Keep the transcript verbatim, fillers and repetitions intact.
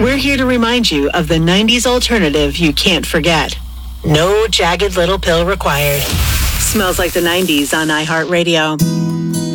We're here to remind you of the nineties alternative you can't forget. No jagged little pill required. Smells Like the nineties on iHeartRadio.